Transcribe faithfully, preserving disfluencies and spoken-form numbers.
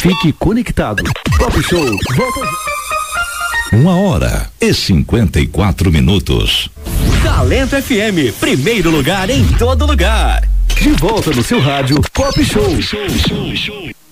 Fique conectado. Pop Show volta. Uma hora e cinquenta e quatro minutos. Talento F M, primeiro lugar em todo lugar. De volta no seu rádio Pop Show. Show, show, show.